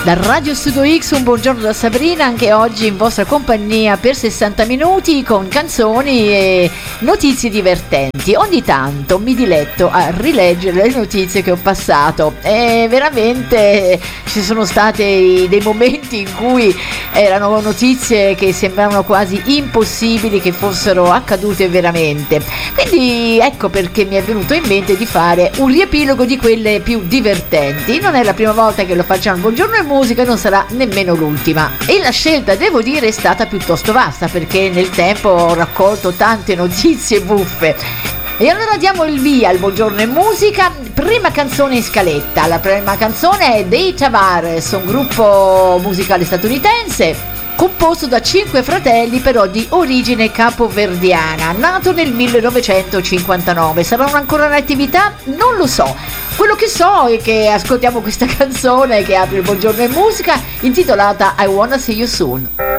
Da Radio Studio X un buongiorno da Sabrina, anche oggi in vostra compagnia per 60 minuti con canzoni e notizie divertenti. Ogni tanto mi diletto a rileggere le notizie che ho passato e veramente ci sono stati dei momenti in cui erano notizie che sembravano quasi impossibili che fossero accadute veramente. Quindi ecco perché mi è venuto in mente di fare un riepilogo di quelle più divertenti. Non è la prima volta che lo facciamo al Buongiorno e Musica, non sarà nemmeno l'ultima. E la scelta, devo dire, è stata piuttosto vasta perché nel tempo ho raccolto tante notizie buffe. E allora diamo il via al Buongiorno e Musica. Prima canzone in scaletta. La prima canzone è dei Tavares, un gruppo musicale statunitense composto da 5 fratelli però di origine capoverdiana, nato nel 1959. Saranno ancora in attività? Non lo so. Quello che so è che ascoltiamo questa canzone che apre il Buongiorno e Musica, intitolata I Wanna See You Soon.